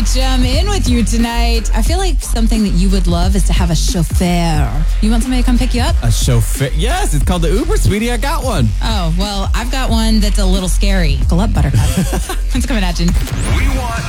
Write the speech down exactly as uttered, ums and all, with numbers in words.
jam in with you tonight. I feel like something that you would love is to have a chauffeur. You want somebody to come pick you up? A chauffeur? Yes, it's called the Uber, sweetie. I got one. Oh, well, I've got one that's a little scary. Buckle up, Buttercup. It's coming at you. We want